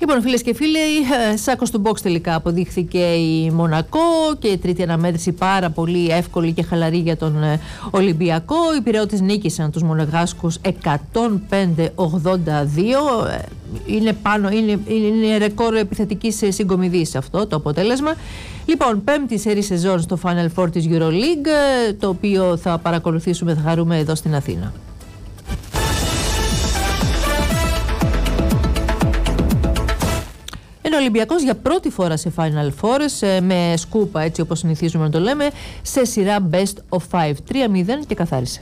Λοιπόν, φίλες και φίλοι, σάκος του box τελικά αποδείχθηκε η Μονακό και η τρίτη αναμέτρηση πάρα πολύ εύκολη και χαλαρή για τον Ολυμπιακό. Οι Πειραιώτες νίκησαν τους Μονεγάσκους 105-82. Είναι ρεκόρ επιθετικής συγκομιδής αυτό το αποτέλεσμα. Λοιπόν, πέμπτη σερί σεζόν στο Final Four της EuroLeague, το οποίο θα παρακολουθήσουμε, θα χαρούμε εδώ στην Αθήνα. Είναι ο Ολυμπιακός για πρώτη φορά σε Final Four, με σκούπα, έτσι όπως συνηθίζουμε να το λέμε, σε σειρά Best of 5. 3-0 και καθάρισε.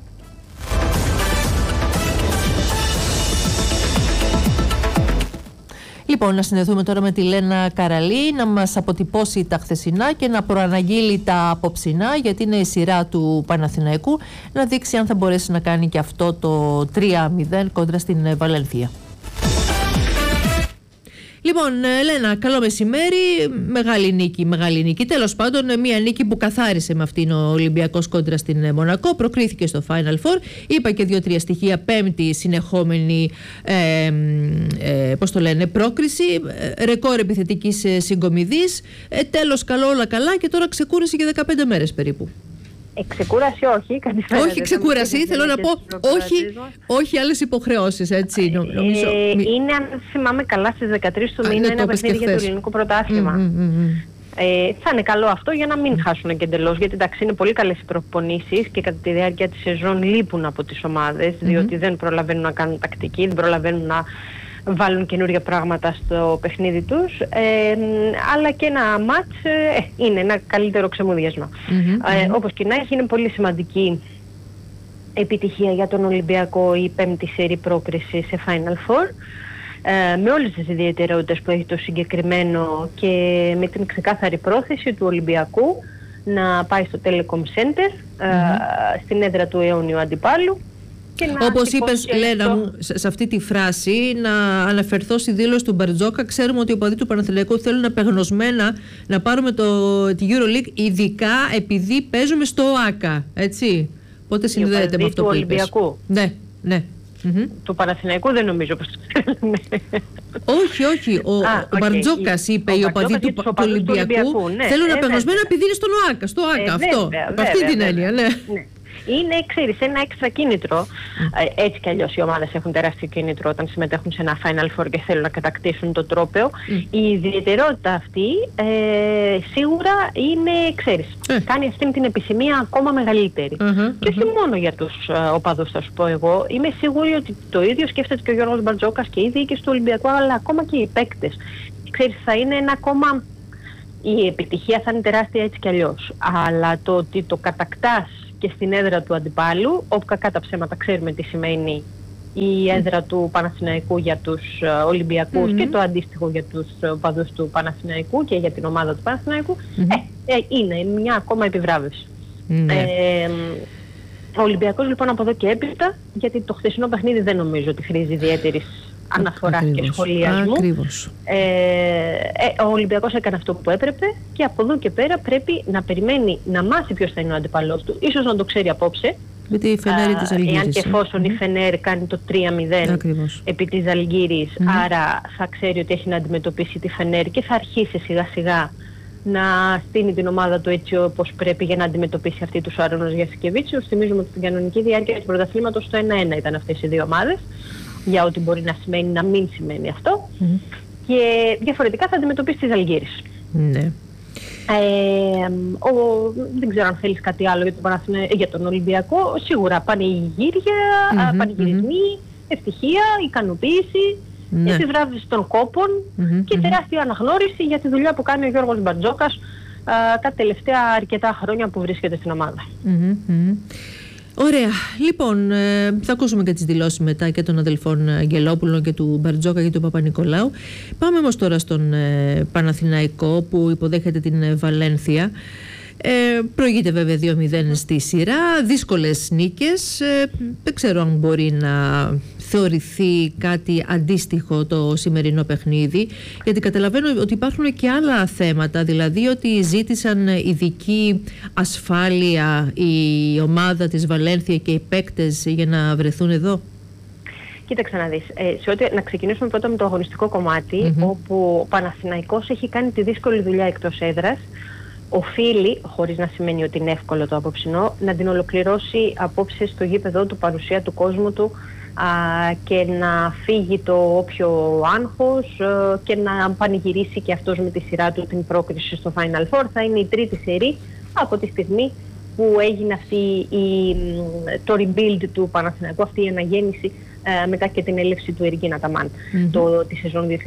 Λοιπόν, να συνδεθούμε τώρα με τη Λένα Καραλή, να μας αποτυπώσει τα χθεσινά και να προαναγγείλει τα απόψινά, γιατί είναι η σειρά του Παναθηναϊκού, να δείξει αν θα μπορέσει να κάνει και αυτό το 3-0 κόντρα στην Βαλένθια. Λοιπόν, Λένα, καλό μεσημέρι. Μεγάλη νίκη. Τέλος πάντων, μια νίκη που καθάρισε με αυτήν ο Ολυμπιακός κόντρα στην Μονακό. Προκρίθηκε στο Final Four. Είπα και 2-3 στοιχεία. Πέμπτη συνεχόμενη πρόκριση. Ρεκόρ επιθετικής συγκομιδής. Τέλος, καλό, όλα καλά. Και τώρα ξεκούρασε για 15 μέρες περίπου. Ξεκούραση όχι, όχι ξεκούραση, θέλω να πω, όχι άλλες υποχρεώσεις, έτσι νομίζω. Είναι, αν θυμάμαι καλά, στις 13 του μήνα ένα παιχνίδι για το ελληνικό πρωτάθλημα. Θα είναι καλό αυτό για να μην χάσουν και εντελώς, γιατί εντάξει είναι πολύ καλές οι προπονήσεις και κατά τη διάρκεια της σεζόν λείπουν από τις ομάδες, διότι δεν προλαβαίνουν να κάνουν τακτική, δεν προλαβαίνουν να βάλουν καινούργια πράγματα στο παιχνίδι τους, αλλά και ένα μάτς είναι ένα καλύτερο ξεμουδιασμό. Όπως και να έχει, είναι πολύ σημαντική επιτυχία για τον Ολυμπιακό η πέμπτη σερί πρόκριση σε Final Four, με όλες τις ιδιαιτερότητες που έχει το συγκεκριμένο και με την ξεκάθαρη πρόθεση του Ολυμπιακού να πάει στο Telecom Center, στην έδρα του αιώνιου αντιπάλου. Όπως είπες, Λένα μου, σε αυτή τη φράση, να αναφερθώ στη δήλωση του Μπαρτζόκα. Ξέρουμε ότι οι οπαδοί του Παναθηναϊκού θέλουν απεγνωσμένα να πάρουμε τη EuroLeague, ειδικά επειδή παίζουμε στο ΟΑΚΑ, έτσι. Πότε συνδέεται με αυτό που είπες? Του Ολυμπιακού. Ναι. Του Παναθηναϊκού δεν νομίζω πως θέλουν. Όχι. Ο Μπαρτζόκας είπε οι οπαδοί του Ολυμπιακού θέλουν απεγνωσμένα επειδή είναι στον ΟΑΚΑ. Στο ΟΑΚΑ αυτό. Από αυτή την έννοια, ναι. Είναι, ξέρεις, ένα έξτρα κίνητρο. Έτσι κι αλλιώς οι ομάδες έχουν τεράστιο κίνητρο όταν συμμετέχουν σε ένα Final Four και θέλουν να κατακτήσουν το τρόπαιο. Η ιδιαιτερότητα αυτή σίγουρα είναι, ξέρεις, κάνει αυτήν την επισημία ακόμα μεγαλύτερη. Και όχι μόνο για τους οπαδούς, θα σου πω εγώ. Είμαι σίγουρη ότι το ίδιο σκέφτεται και ο Γιώργος Μπαρτζόκας και οι διοίκηση του Ολυμπιακού, αλλά ακόμα και οι παίκτες. Ξέρεις, θα είναι ένα ακόμα... Η επιτυχία θα είναι τεράστια έτσι κι αλλιώς. Αλλά το ότι το κατακτάς και στην έδρα του αντιπάλου, όπου κακά τα ψέματα ξέρουμε τι σημαίνει η έδρα του Παναθηναϊκού για τους Ολυμπιακούς και το αντίστοιχο για τους οπαδούς του Παναθηναϊκού και για την ομάδα του Παναθηναϊκού, είναι μια ακόμα επιβράβευση. Ο Ολυμπιακός λοιπόν από εδώ και έπειτα, γιατί το χθεσινό παιχνίδι δεν νομίζω ότι χρήζει ιδιαίτερης αναφοράς και σχολιασμού. Ο Ολυμπιακός έκανε αυτό που έπρεπε και από εδώ και πέρα πρέπει να περιμένει να μάθει ποιος θα είναι ο αντιπαλός του. Ίσως να το ξέρει απόψε. Γιατί η Φενέρ της Αλγύρης. Εάν και εφόσον η Φενέρ κάνει το 3-0 επί της Αλγύρης, άρα θα ξέρει ότι έχει να αντιμετωπίσει τη Φενέρ και θα αρχίσει σιγά σιγά να στείνει την ομάδα του έτσι όπως πρέπει για να αντιμετωπίσει αυτή τους Άρωνος Γιασικεβίτσιους. Θυμίζουμε ότι στην κανονική διάρκεια του πρωταθλήματος το 1-1 ήταν αυτές οι δύο ομάδες, για ό,τι μπορεί να σημαίνει να μην σημαίνει αυτό, και διαφορετικά θα αντιμετωπίσει τις Αλγύρης. Δεν ξέρω αν θέλεις κάτι άλλο για τον Ολυμπιακό. Σίγουρα πανηγύρια, πανηγυρισμοί, ευτυχία, ικανοποίηση, επιβράβευση των κόπων και τεράστια αναγνώριση για τη δουλειά που κάνει ο Γιώργος Μπαρτζόκας τα τελευταία αρκετά χρόνια που βρίσκεται στην ομάδα. Ωραία. Λοιπόν, θα ακούσουμε και τις δηλώσεις μετά και των αδελφών Αγγελόπουλων και του Μπαρτζόκα και του Παπα-Νικολάου. Πάμε όμως τώρα στον Παναθηναϊκό που υποδέχεται την Βαλένθια. Προηγείται βέβαια 2-0 στη σειρά, δύσκολες νίκες. Δεν ξέρω αν μπορεί να θεωρηθεί κάτι αντίστοιχο το σημερινό παιχνίδι, γιατί καταλαβαίνω ότι υπάρχουν και άλλα θέματα, δηλαδή ότι ζήτησαν ειδική ασφάλεια η ομάδα της Βαλένθια και οι παίκτες για να βρεθούν εδώ. Κοίταξε να δεις. Να ξεκινήσουμε πρώτα με το αγωνιστικό κομμάτι, όπου ο Παναθηναϊκός έχει κάνει τη δύσκολη δουλειά εκτός έδρας. Οφείλει, χωρίς να σημαίνει ότι είναι εύκολο το απόψινό, να την ολοκληρώσει απόψε στο γήπεδο του, παρουσία του κόσμου του, και να φύγει το όποιο άγχος και να πανηγυρίσει και αυτός με τη σειρά του την πρόκριση στο Final Four. Θα είναι η τρίτη σερί από τη στιγμή που έγινε το rebuild του Παναθηναϊκού, αυτή η αναγέννηση μετά και την έλευση του Ερικίν Αταμάν τη σεζόν 2023-2024.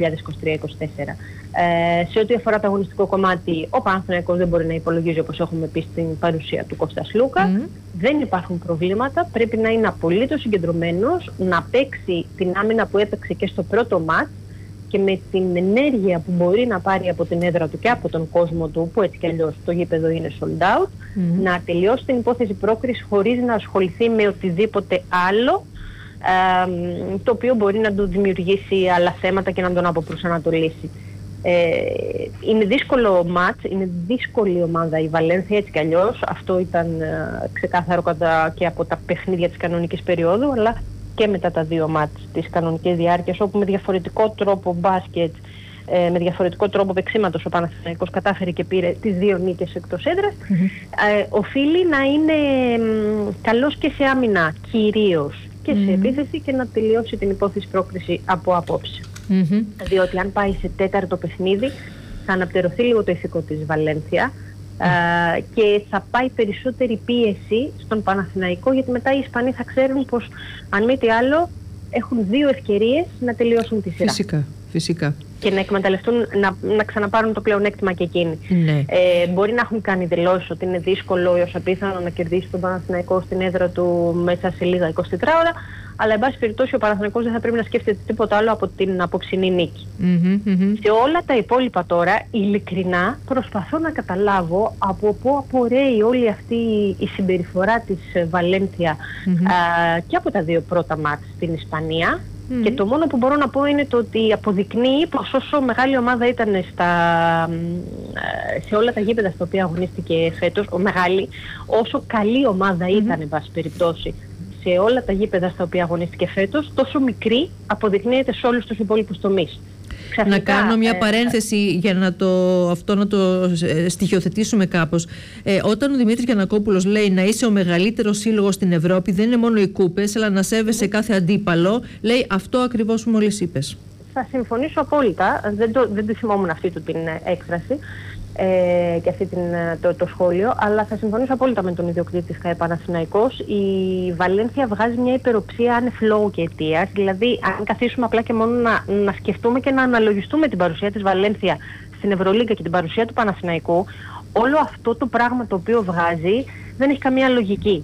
Σε ό,τι αφορά το αγωνιστικό κομμάτι, ο Παναθηναϊκός δεν μπορεί να υπολογίζει, όπως έχουμε πει, στην παρουσία του Κώστα Σλούκα. Δεν υπάρχουν προβλήματα, πρέπει να είναι απολύτως συγκεντρωμένος, να παίξει την άμυνα που έπαιξε και στο πρώτο μάτς και με την ενέργεια που μπορεί να πάρει από την έδρα του και από τον κόσμο του, που έτσι κι αλλιώς το γήπεδο είναι sold out, να τελειώσει την υπόθεση πρόκρισης χωρίς να ασχοληθεί με οτιδήποτε άλλο, το οποίο μπορεί να του δημιουργήσει άλλα θέματα και να τον αποπροσανατολίσει. Είναι δύσκολο μάτς, είναι δύσκολη ομάδα η Βαλένθια έτσι κι αλλιώς. Αυτό ήταν ξεκάθαρο και από τα παιχνίδια της κανονικής περίοδου, αλλά και μετά τα δύο μάτς της κανονικής διάρκειας, όπου με διαφορετικό τρόπο μπάσκετ, με διαφορετικό τρόπο παίξηματος ο Παναθηναϊκός κατάφερε και πήρε τις δύο νίκες εκτός έδρας. Οφείλει να είναι καλός και σε άμυνα κυρίως και σε επίθεση και να τελειώσει την υπόθεση πρόκριση από απόψε. Διότι αν πάει σε τέταρτο παιχνίδι θα αναπτερωθεί λίγο το ηθικό της Βαλένθια και θα πάει περισσότερη πίεση στον Παναθηναϊκό, γιατί μετά οι Ισπανοί θα ξέρουν πως αν μη τι άλλο έχουν δύο ευκαιρίες να τελειώσουν τη σειρά. Φυσικά. Και να εκμεταλλευτούν, να ξαναπάρουν το πλεονέκτημα και εκείνοι. Ναι. Μπορεί να έχουν κάνει δηλώσεις ότι είναι δύσκολο ή ως απίθανο να κερδίσει τον Παναθηναϊκό στην έδρα του μέσα σε λίγα 24 ώρα, αλλά εν πάση περιπτώσει ο Παναθηναϊκός δεν θα πρέπει να σκέφτεται τίποτα άλλο από την απόψινή νίκη. Σε όλα τα υπόλοιπα τώρα, ειλικρινά προσπαθώ να καταλάβω από πού απορρέει όλη αυτή η συμπεριφορά της Βαλένθια και από τα δύο πρώτα μάτς στην Ισπανία. Και το μόνο που μπορώ να πω είναι το ότι αποδεικνύει πως όσο μεγάλη ομάδα ήταν σε όλα τα γήπεδα στα οποία αγωνίστηκε φέτος, όσο καλή ομάδα ήταν εν πάση περιπτώσει σε όλα τα γήπεδα στα οποία αγωνίστηκε φέτος, τόσο μικρή αποδεικνύεται σε όλους τους υπόλοιπους τομείς. Να κάνω μια παρένθεση για να το στοιχειοθετήσουμε κάπως. Όταν ο Δημήτρης Γιαννακόπουλος λέει να είσαι ο μεγαλύτερος σύλλογος στην Ευρώπη, δεν είναι μόνο οι κούπες, αλλά να σέβεσαι κάθε αντίπαλο, λέει αυτό ακριβώς που μόλις είπες. Θα συμφωνήσω απόλυτα. Δεν τη θυμόμουν αυτή την έκφραση και αυτή το σχόλιο, αλλά θα συμφωνήσω απόλυτα με τον ιδιοκτήτη της ΚΑΕ Παναθηναϊκός. Η Βαλένθια βγάζει μια υπεροψία άνευ λόγου και αιτίας. Δηλαδή, αν καθίσουμε απλά και μόνο να σκεφτούμε και να αναλογιστούμε την παρουσία της Βαλένθια στην Ευρωλίγκα και την παρουσία του Παναθηναϊκού, όλο αυτό το πράγμα το οποίο βγάζει δεν έχει καμία λογική.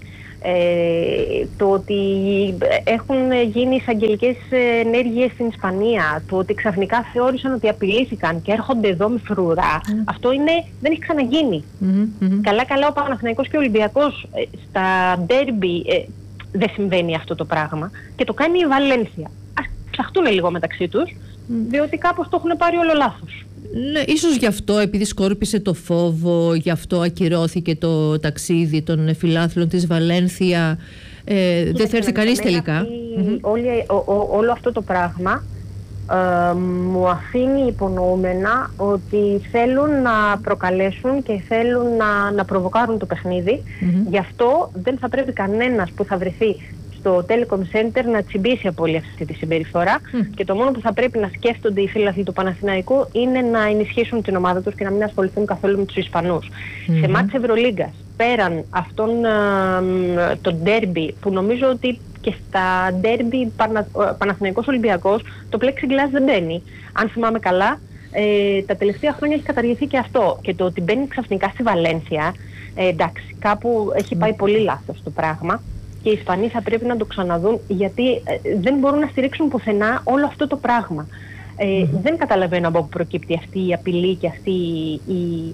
Το ότι έχουν γίνει εισαγγελικές ενέργειες στην Ισπανία, το ότι ξαφνικά θεώρησαν ότι απειλήθηκαν και έρχονται εδώ με φρουρά, αυτό δεν έχει ξαναγίνει. Καλά ο Παναθηναϊκός και ο Ολυμπιακός στα ντέρμπι δεν συμβαίνει αυτό το πράγμα και το κάνει η Βαλένθια. Ας ψαχτούν λίγο μεταξύ τους, διότι κάπως το έχουν πάρει όλο λάθος. Ναι, ίσως γι' αυτό, επειδή σκόρπισε το φόβο, γι' αυτό ακυρώθηκε το ταξίδι των φιλάθλων της Βαλένθια. Δεν θα έρθει κανείς τελικά. Όλο αυτό το πράγμα μου αφήνει υπονοούμενα ότι θέλουν να προκαλέσουν και θέλουν να προβοκάρουν το παιχνίδι. Γι' αυτό δεν θα πρέπει κανένας που θα βρεθεί στο Telecom Center να τσιμπήσει από όλη αυτή τη συμπεριφορά και το μόνο που θα πρέπει να σκέφτονται οι φίλαθλοι του Παναθηναϊκού είναι να ενισχύσουν την ομάδα τους και να μην ασχοληθούν καθόλου με τους Ισπανούς. Σε μάτς Ευρωλίγκας, πέραν αυτών το ντέρμπι, που νομίζω ότι και στα ντέρμπι Παναθηναϊκός Ολυμπιακός το plexiglass δεν μπαίνει. Αν θυμάμαι καλά, τα τελευταία χρόνια έχει καταργηθεί και αυτό. Και το ότι μπαίνει ξαφνικά στη Βαλένθια, εντάξει, κάπου έχει πάει πολύ λάθος το πράγμα. Και οι Ισπανοί θα πρέπει να το ξαναδούν, γιατί δεν μπορούν να στηρίξουν πουθενά όλο αυτό το πράγμα. Δεν καταλαβαίνω από πού προκύπτει αυτή η απειλή και αυτή η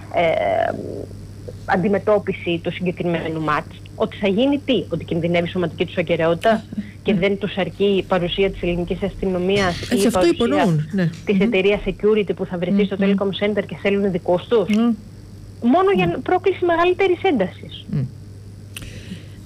αντιμετώπιση του συγκεκριμένου μάτς. Ότι θα γίνει τι, ότι κινδυνεύει η σωματική τους ακεραιότητα και δεν τους αρκεί η παρουσία της ελληνικής αστυνομίας ή η παρουσία της εταιρείας security που θα βρεθεί στο Telecom Center και θέλουν δικούς τους. Μόνο για πρόκληση μεγαλύτερης έντασης.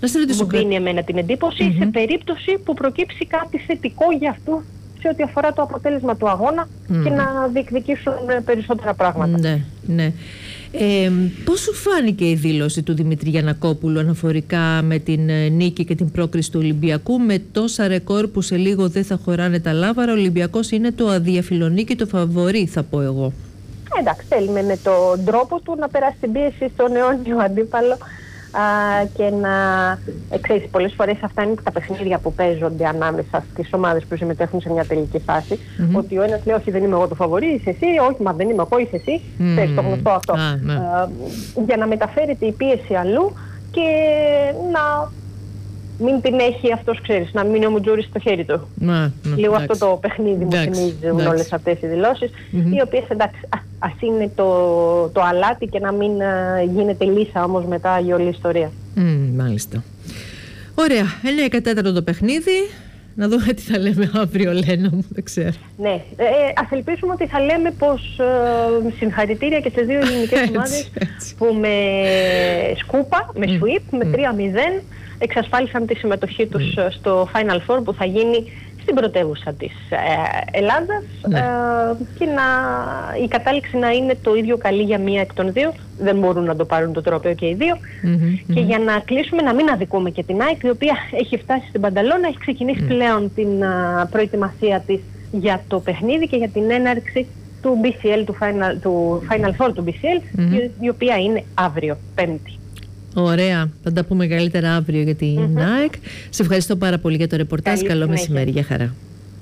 μου δίνει εμένα την εντύπωση σε περίπτωση που προκύψει κάτι θετικό για αυτού σε ό,τι αφορά το αποτέλεσμα του αγώνα και να διεκδικήσουν περισσότερα πράγματα. Ναι, ναι. Πώς σου φάνηκε η δήλωση του Δημήτρη Γιαννακόπουλου αναφορικά με την νίκη και την πρόκριση του Ολυμπιακού, με τόσα ρεκόρ που σε λίγο δεν θα χωράνε τα λάβαρα? Ο Ολυμπιακός είναι το αδιαφιλονίκητο φαβορί, θα πω εγώ. Εντάξει, θέλουμε με τον τρόπο του να περάσει την πίεση στον αιώνιο αντίπαλο και να ξέρεις, πολλές φορές αυτά είναι τα παιχνίδια που παίζονται ανάμεσα στις ομάδες που συμμετέχουν σε μια τελική φάση. Ότι ο ένας λέει όχι, δεν είμαι εγώ το φαβορί, είσαι εσύ, όχι, μα δεν είμαι εγώ, είσαι εσύ. Ξέρεις το γνωστό αυτό. Για να μεταφέρεται η πίεση αλλού και να μην την έχει αυτός, ξέρεις, να μην είναι ο Μουτζούρης στο χέρι του. Λίγο αυτό το παιχνίδι μου θυμίζουν όλες αυτές οι δηλώσεις, οι οποίες εντάξει, ας είναι το αλάτι και να μην γίνεται λύσα όμως μετά η όλη ιστορία. Μάλιστα. Ωραία, 9:04 το παιχνίδι. Να δούμε τι θα λέμε αύριο, Λένα μου, δεν ξέρω. Ναι, ας ελπίσουμε ότι θα λέμε πως συγχαρητήρια και σε δύο ελληνικές ομάδες που με σκούπα, με sweep, με 3-0 εξασφάλισαν τη συμμετοχή τους στο Final Four που θα γίνει στην πρωτεύουσα της Ελλάδας και η κατάληξη να είναι το ίδιο καλή για μία εκ των δύο. Δεν μπορούν να το πάρουν το τρόπαιο και οι δύο. Και για να κλείσουμε, να μην αδικούμε και την ΑΕΚ, η οποία έχει φτάσει στην Πανταλώνα, έχει ξεκινήσει πλέον την προετοιμασία της για το παιχνίδι και για την έναρξη του BCL, του Final Four του BCL, η οποία είναι αύριο, Πέμπτη. Ωραία. Θα τα πούμε καλύτερα αύριο για την ΑΕΚ. Σε ευχαριστώ πάρα πολύ για το ρεπορτάζ. Καλό μεσημέρι. Γεια χαρά.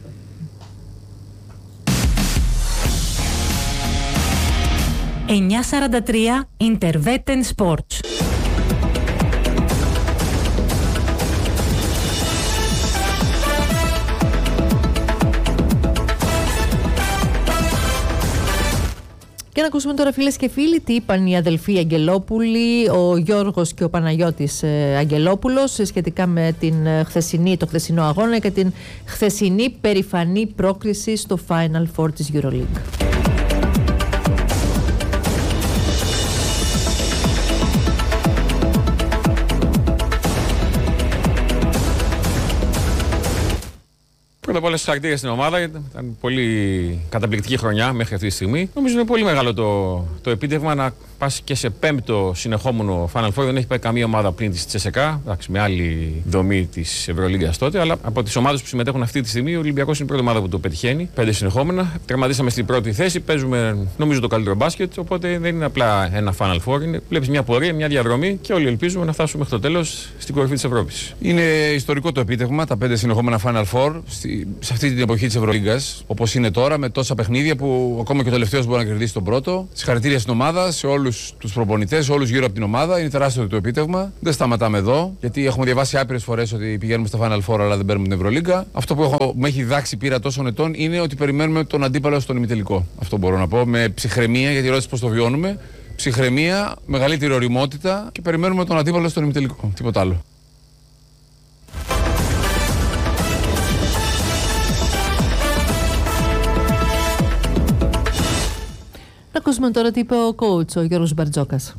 Intervetten Sports. Και να ακούσουμε τώρα, φίλες και φίλοι, τι είπαν οι αδελφοί Αγγελόπουλοι, ο Γιώργος και ο Παναγιώτης Αγγελόπουλος, σχετικά με το χθεσινό αγώνα και την χθεσινή περηφανή πρόκριση στο Final Four της EuroLeague. Πρώτα απ' όλα, συγχαρητήρια στην ομάδα. Ήταν πολύ καταπληκτική χρονιά μέχρι αυτή τη στιγμή. Νομίζω είναι πολύ μεγάλο το επίτευγμα να πας και σε πέμπτο συνεχόμενο Final Four. Δεν έχει πάει καμία ομάδα πριν τη Τσεσεκά, με άλλη δομή τη Ευρωλίγκας τότε. Αλλά από τις ομάδες που συμμετέχουν αυτή τη στιγμή, ο Ολυμπιακός είναι η πρώτη ομάδα που το πετυχαίνει. 5 συνεχόμενα. Τερματίσαμε στην πρώτη θέση. Παίζουμε, νομίζω, το καλύτερο μπάσκετ. Οπότε δεν είναι απλά ένα Final Four. Βλέπεις μια πορεία, μια διαδρομή και όλοι ελπίζουμε να φτάσουμε μέχρι το τέλος στην κορυφή της Ευρώπης. Είναι ιστορικό το επίτευγμα, τα 5 συνεχόμενα Final Four. Σε αυτή την εποχή της Ευρωλίγκας, όπως είναι τώρα, με τόσα παιχνίδια που ακόμα και ο τελευταίος μπορεί να κερδίσει τον πρώτο. Συγχαρητήρια στην ομάδα, σε όλους τους προπονητές, όλους γύρω από την ομάδα. Είναι τεράστιο το επίτευγμα. Δεν σταματάμε εδώ, γιατί έχουμε διαβάσει άπειρες φορές ότι πηγαίνουμε στα Final Four, αλλά δεν παίρνουμε την Ευρωλίγκα. Αυτό που με έχει δάξει πείρα τόσων ετών είναι ότι περιμένουμε τον αντίπαλο στον ημιτελικό. Αυτό μπορώ να πω με ψυχραιμία, γιατί ρώτησε πώς το βιώνουμε. Ψυχραιμία, μεγαλύτερη ωριμότητα και περιμένουμε τον αντίπαλο στον ημιτελικό. Τίποτα άλλο. Να ακούσουμε τώρα τι είπε ο coach, ο Γιώργος Μπαρτζόκας.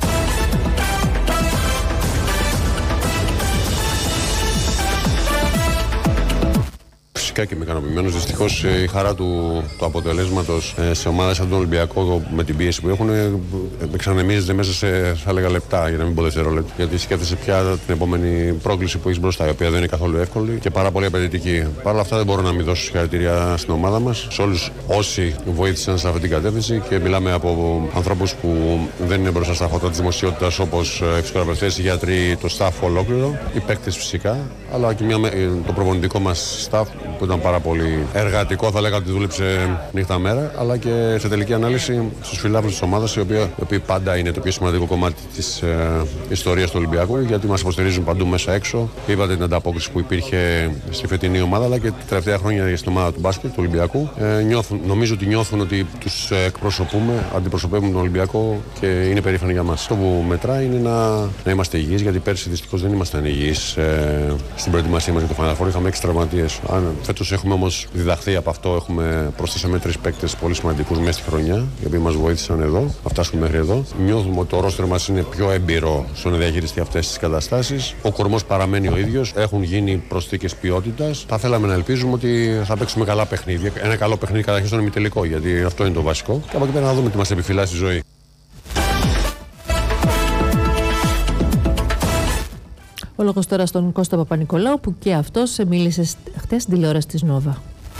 Φυσικά και είμαι ικανοποιημένος. Δυστυχώς η χαρά του αποτελέσματος σε ομάδες σαν τον Ολυμπιακό με την πίεση που έχουν εξανεμίζεται μέσα σε, θα έλεγα, λεπτά, για να μην πω δευτερόλεπτα. Γιατί σκέφτεσαι πια την επόμενη πρόκληση που έχει μπροστά, η οποία δεν είναι καθόλου εύκολη και πάρα πολύ απαιτητική. Παρ' όλα αυτά, δεν μπορώ να μην δώσω συγχαρητήρια στην ομάδα μας, σε όλους όσοι βοήθησαν σε αυτή την κατεύθυνση, και μιλάμε από ανθρώπους που δεν είναι μπροστά στα φώτα της δημοσιότητας, όπως φυσικοθεραπευτές, οι γιατροί, το staff ολόκληρο, οι παίκτες φυσικά, αλλά και το προπονητικό μας staff που ήταν πάρα πολύ εργατικό, θα λέγαμε ότι δούλεψε νύχτα μέρα, αλλά και σε τελική ανάλυση στους φιλάθλους της ομάδας, οι οποίοι πάντα είναι το πιο σημαντικό κομμάτι της ιστορίας του Ολυμπιακού, γιατί μας υποστηρίζουν παντού μέσα έξω. Είπατε την ανταπόκριση που υπήρχε στη φετινή ομάδα, αλλά και τα τελευταία χρόνια στην ομάδα του μπάσκετ του Ολυμπιακού. Νομίζω ότι νιώθουν ότι τους εκπροσωπούμε, αντιπροσωπεύουν τον Ολυμπιακό και είναι περήφανοι για μας. Αυτό που μετράει είναι να είμαστε υγιείς, γιατί πέρσι δυστυχώς δεν ήμασταν υγιείς στην προετοιμασία μας για το Final Four. Είχαμε 6 τραυματίες. Φέτος έχουμε όμως διδαχθεί από αυτό. Προσθέσαμε 3 παίκτες πολύ σημαντικούς μέσα στη χρονιά, οι οποίοι μας βοήθησαν εδώ, να φτάσουμε μέχρι εδώ. Νιώθουμε ότι το ρόστερ μας είναι πιο έμπειρο στο να διαχειριστεί αυτές τις καταστάσεις. Ο κορμός παραμένει ο ίδιος. Έχουν γίνει προσθήκες ποιότητας. Θα θέλαμε να ελπίζουμε ότι θα παίξουμε καλά παιχνίδια. Ένα καλό παιχνίδι καταρχήν στον ημιτελικό, γιατί αυτό είναι το βασικό. Και από εκεί πέρα να δούμε τι μας επιφυλάσσει η ζωή. Ο λόγος τώρα στον Κώστα Παπα-Νικολάου, που και αυτός μίλησε χτες στην τηλεόραση της Νόβα.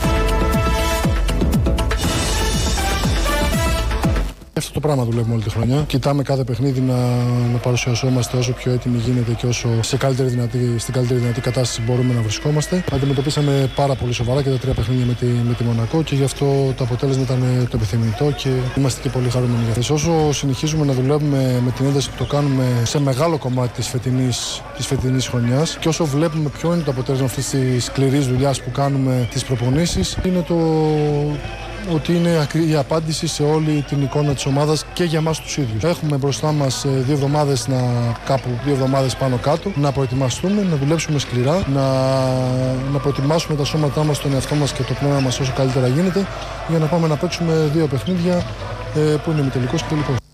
Αυτό το πράγμα δουλεύουμε όλη τη χρονιά. Κοιτάμε κάθε παιχνίδι να παρουσιαζόμαστε όσο πιο έτοιμοι γίνεται και όσο στην καλύτερη δυνατή κατάσταση μπορούμε να βρισκόμαστε. Αντιμετωπίσαμε πάρα πολύ σοβαρά και τα 3 παιχνίδια με τη Μονακό και γι' αυτό το αποτέλεσμα ήταν το επιθυμητό και είμαστε και πολύ χαρούμενοι για αυτό. Όσο συνεχίζουμε να δουλεύουμε με την ένταση που το κάνουμε σε μεγάλο κομμάτι της φετινής χρονιάς και όσο βλέπουμε ποιο είναι το αποτέλεσμα αυτής της σκληρής δουλειάς που κάνουμε, τις προπονήσεις, είναι ότι είναι η απάντηση σε όλη την εικόνα της ομάδας και για εμάς τους ίδιους. Έχουμε μπροστά μας 2 εβδομάδες, κάπου 2 εβδομάδες πάνω κάτω, να προετοιμαστούμε, να δουλέψουμε σκληρά, να προετοιμάσουμε τα σώματά μας, τον εαυτό μας και το πνεύμα μας όσο καλύτερα γίνεται, για να πάμε να παίξουμε 2 παιχνίδια που είναι ημιτελικός και τελικός.